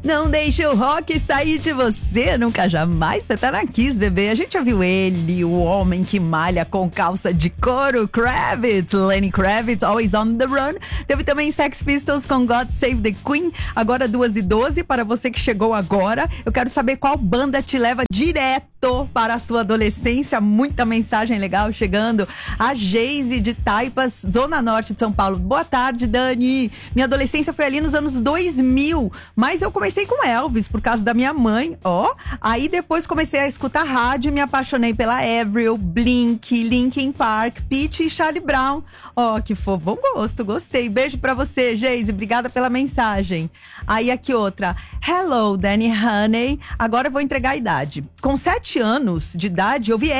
Não deixe o rock sair de você, nunca jamais. Você tá na Kiss, bebê. A gente já viu ele, o homem que malha com calça de couro, Kravitz, Lenny Kravitz, Always on the Run. Teve também Sex Pistols com God Save the Queen. Agora 2h12, para você que chegou agora, eu quero saber qual banda te leva direto para a sua adolescência. Muita mensagem legal chegando. A Geise de Taipas, Zona Norte de São Paulo. Boa tarde, Dani. Minha adolescência foi ali nos anos 2000, mas eu comecei com Elvis por causa da minha mãe, ó. Aí depois comecei a escutar rádio e me apaixonei pela Avril, Blink, Linkin Park, Pitty e Charlie Brown. Ó, que fofo, bom gosto, gostei. Beijo pra você, Geise, obrigada pela mensagem. Aí aqui outra. Hello, Danny Honey. Agora eu vou entregar a idade. Com 7 anos de idade, eu vi